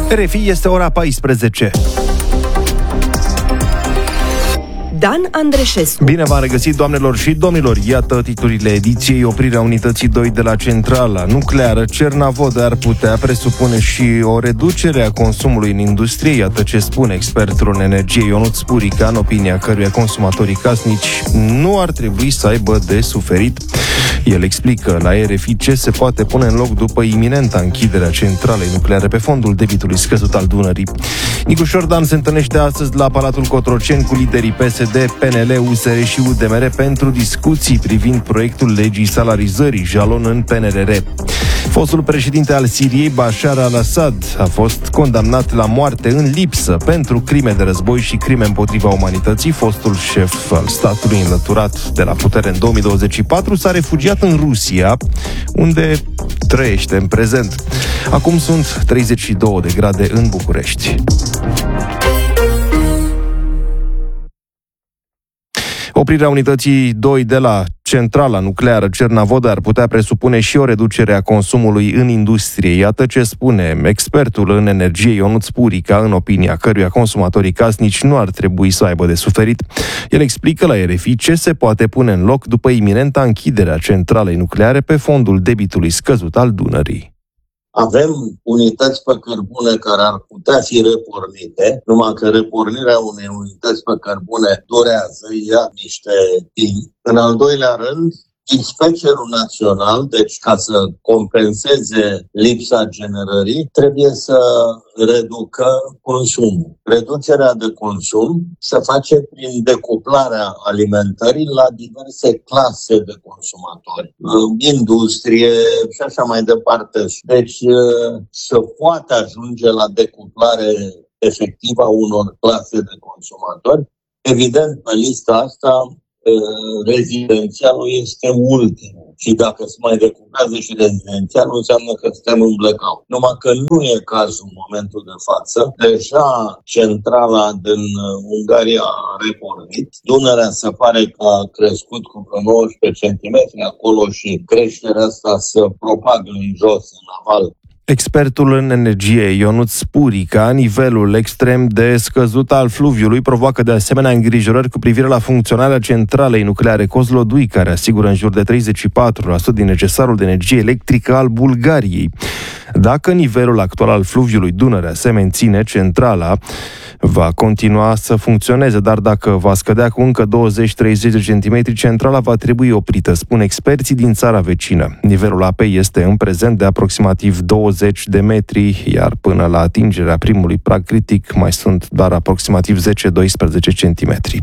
RFI, este ora 14. Dan Andreșescu. Bine v-am regăsit, doamnelor și domnilor. Iată titlurile ediției. Oprirea unității 2 de la centrala nucleară Cernavodă ar putea presupune și o reducere a consumului în industrie. Iată ce spune expertul în energie Ionuț Spurica, în opinia căruia consumatorii casnici nu ar trebui să aibă de suferit. El explică la RFI ce se poate pune în loc după iminenta închidere a centralei nucleare pe fondul debitului scăzut al Dunării. Nicu Șordan se întâlnește astăzi la Palatul Cotroceni cu liderii PSD, PNL, USR și UDMR pentru discuții privind proiectul legii salarizării, jalon în PNRR. Fostul președinte al Siriei, Bashar al-Assad, a fost condamnat la moarte în lipsă pentru crime de război și crime împotriva umanității. Fostul șef al statului înlăturat de la putere în 2024 s-a refugiat în Rusia, unde trăiește în prezent. Acum sunt 32 de grade în București. Oprirea unității 2 de la centrala nucleară Cernavodă ar putea presupune și o reducere a consumului în industrie. Iată ce spune expertul în energie Ionuț Spurica, în opinia căruia consumatorii casnici nu ar trebui să aibă de suferit. El explică la RFI ce se poate pune în loc după iminenta închidere a centralei nucleare pe fondul debitului scăzut al Dunării. Avem unități pe cărbune care ar putea fi repornite, numai că repornirea unei unități pe cărbune durează, ia niște timp. În al doilea rând, Dispatcherul național, deci ca să compenseze lipsa generării, trebuie să reducă consumul. Reducerea de consum se face prin decuplarea alimentării la diverse clase de consumatori, industrie și așa mai departe. Deci să poată ajunge la decuplare efectivă a unor clase de consumatori. Evident, pe lista asta rezidențialul este ultimul. Și dacă se mai decuplează și rezidențialul, înseamnă că suntem în blackout. Numai că nu e cazul în momentul de față. Deja centrala din Ungaria a repornit. Dunărea se pare că a crescut cu 19 cm acolo și creșterea asta se propagă în jos, în aval. Expertul în energie Ionuț Spurica, nivelul extrem de scăzut al fluviului provoacă de asemenea îngrijorări cu privire la funcționarea centralei nucleare Kozlodui, care asigură în jur de 34% din necesarul de energie electrică al Bulgariei. Dacă nivelul actual al fluviului Dunărea se menține, centrala va continua să funcționeze, dar dacă va scădea cu încă 20-30 de centimetri, centrala va trebui oprită, spun experții din țara vecină. Nivelul apei este în prezent de aproximativ 20 de metri, iar până la atingerea primului prag critic mai sunt doar aproximativ 10-12 centimetri.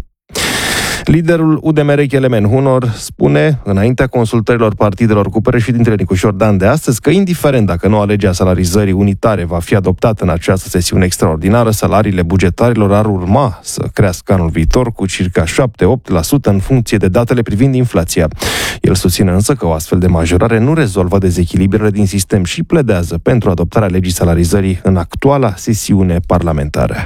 Liderul UDMR, Kelemen Hunor, spune, înaintea consultărilor partidelor cu președintele Nicu Șordan de astăzi, că indiferent dacă noua lege a salarizării unitare va fi adoptată în această sesiune extraordinară, salariile bugetarilor ar urma să crească anul viitor cu circa 7-8% în funcție de datele privind inflația. El susține însă că o astfel de majorare nu rezolvă dezechilibrele din sistem și pledează pentru adoptarea legii salarizării în actuala sesiune parlamentară.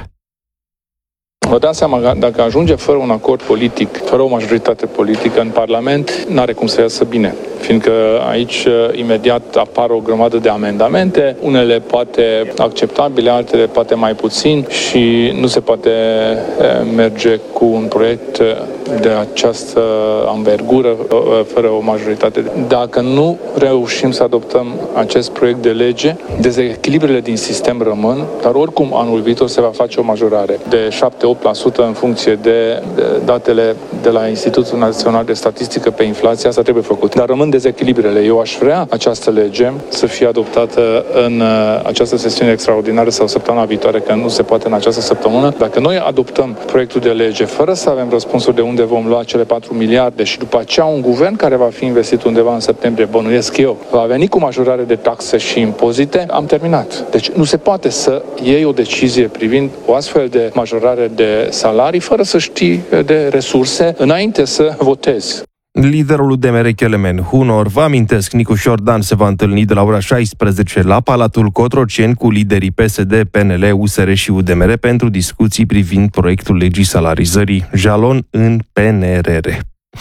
Vă dați seama, dacă ajunge fără un acord politic, fără o majoritate politică în Parlament, n-are cum să iasă bine. Fiindcă aici imediat apar o grămadă de amendamente, unele poate acceptabile, altele poate mai puțin și nu se poate merge cu un proiect de această anvergură fără o majoritate. Dacă nu reușim să adoptăm acest proiect de lege, dezechilibrele din sistem rămân, dar oricum anul viitor se va face o majorare de 7-8% în funcție de datele de la Institutul Național de Statistică pe inflație. Asta trebuie făcut. Dar rămân dezechilibrele. Eu aș vrea această lege să fie adoptată în această sesiune extraordinară sau săptămâna viitoare, că nu se poate în această săptămână. Dacă noi adoptăm proiectul de lege fără să avem răspunsuri de unde vom lua cele 4 miliarde și după aceea un guvern care va fi investit undeva în septembrie, bănuiesc eu, va veni cu majorare de taxe și impozite, am terminat. Deci nu se poate să iei o decizie privind o astfel de majorare de salarii fără să știi de resurse înainte să votezi. Liderul UDMR, Kelemen Hunor, vă amintesc, Nicu Șordan se va întâlni de la ora 16 la Palatul Cotroceni cu liderii PSD, PNL, USR și UDMR pentru discuții privind proiectul legii salarizării, jalon în PNRR.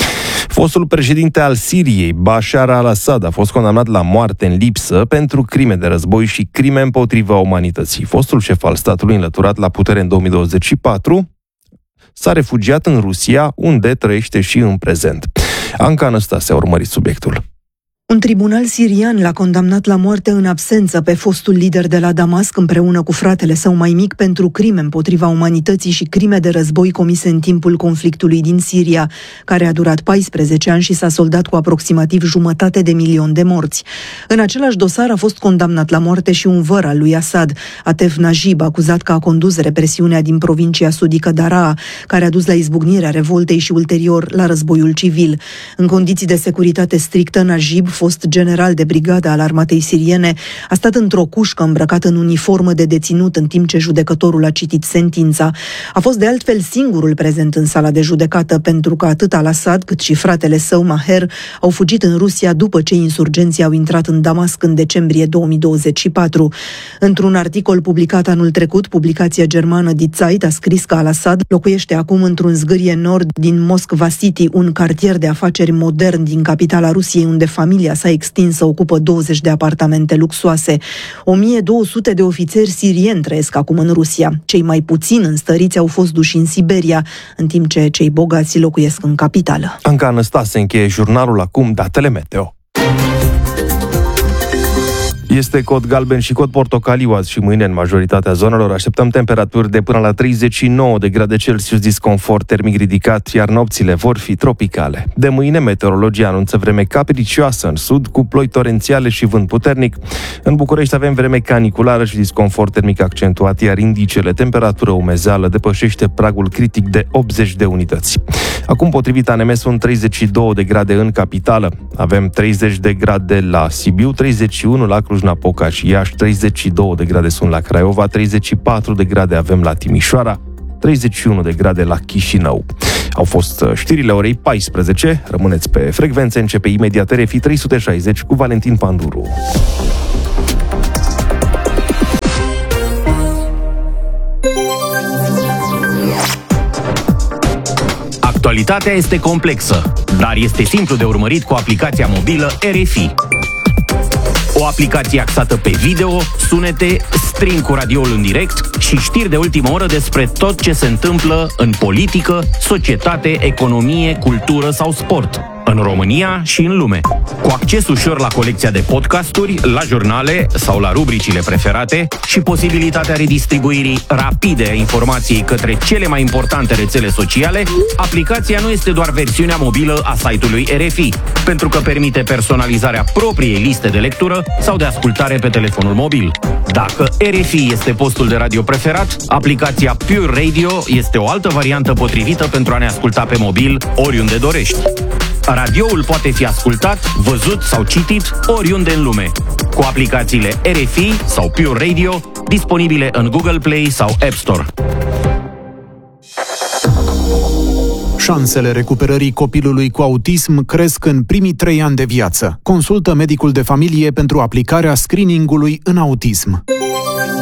Fostul președinte al Siriei, Bashar al-Assad, a fost condamnat la moarte în lipsă pentru crime de război și crime împotriva umanității. Fostul șef al statului, înlăturat la putere în 2024, s-a refugiat în Rusia, unde trăiește și în prezent. Anca Năstase a urmărit subiectul. Un tribunal sirian l-a condamnat la moarte în absență pe fostul lider de la Damasc împreună cu fratele său mai mic pentru crime împotriva umanității și crime de război comise în timpul conflictului din Siria, care a durat 14 ani și s-a soldat cu aproximativ 500.000 de morți. În același dosar a fost condamnat la moarte și un văr al lui Assad, Atef Najib, acuzat că a condus represiunea din provincia sudică Daraa, care a dus la izbucnirea revoltei și ulterior la războiul civil. În condiții de securitate strictă, Najib, fost general de brigadă al armatei siriene, a stat într-o cușcă îmbrăcat în uniformă de deținut în timp ce judecătorul a citit sentința. A fost de altfel singurul prezent în sala de judecată, pentru că atât al-Assad cât și fratele său Maher au fugit în Rusia după ce insurgenții au intrat în Damasc în decembrie 2024. Într-un articol publicat anul trecut, publicația germană Die Zeit a scris că al-Assad locuiește acum într-un zgârie nord din Moskva City, un cartier de afaceri modern din capitala Rusiei, unde familia s-a extins să ocupă 20 de apartamente luxoase. 1200 de ofițeri sirieni trăiesc acum în Rusia. Cei mai puțin înstăriți au fost duși în Siberia, în timp ce cei bogați locuiesc în capitală. Anca Năstase încheie jurnalul, acum datele meteo. Este cod galben și cod portocaliu azi și mâine în majoritatea zonelor. Așteptăm temperaturi de până la 39 de grade Celsius, disconfort termic ridicat, iar nopțile vor fi tropicale. De mâine, meteorologii anunță vreme capricioasă în sud, cu ploi torențiale și vânt puternic. În București avem vreme caniculară și disconfort termic accentuat, iar indicele temperatură umezeală depășește pragul critic de 80 de unități. Acum, potrivit ANM, sunt 32 de grade în capitală. Avem 30 de grade la Sibiu, 31 la Cluj-Napoca și Iași, 32 de grade sunt la Craiova, 34 de grade avem la Timișoara, 31 de grade la Chișinău. Au fost știrile orei 14. Rămâneți pe frecvențe, începe imediat RFI 360 cu Valentin Panduru. Actualitatea este complexă, dar este simplu de urmărit cu aplicația mobilă RFI. O aplicație axată pe video, sunete, stream cu radioul în direct și știri de ultimă oră despre tot ce se întâmplă în politică, societate, economie, cultură sau sport, în România și în lume. Cu acces ușor la colecția de podcasturi, la jurnale sau la rubricile preferate și posibilitatea redistribuirii rapide a informației către cele mai importante rețele sociale, aplicația nu este doar versiunea mobilă a site-ului RFI, pentru că permite personalizarea propriei liste de lectură sau de ascultare pe telefonul mobil. Dacă RFI este postul de radio preferat, aplicația Pure Radio este o altă variantă potrivită pentru a ne asculta pe mobil oriunde dorești. Radioul poate fi ascultat, văzut sau citit oriunde în lume, cu aplicațiile RFI sau Pure Radio, disponibile în Google Play sau App Store. Șansele recuperării copilului cu autism cresc în primii 3 ani de viață. Consultă medicul de familie pentru aplicarea screening-ului în autism.